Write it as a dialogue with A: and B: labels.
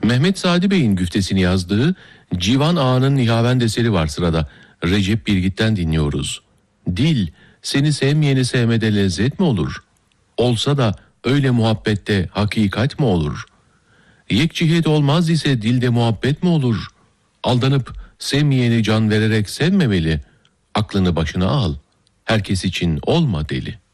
A: Mehmet Sadi Bey'in güftesini yazdığı Civan Ağa'nın Nihavend eseri var sırada. Recep Bilgit'ten dinliyoruz. Dil, seni sevmeyeni sevmede lezzet mi olur? Olsa da öyle muhabbette hakikat mi olur? Yekcihet olmaz ise dilde muhabbet mi olur? Aldanıp sevmeyeni can vererek sevmemeli. Aklını başına al. Herkes için olma deli.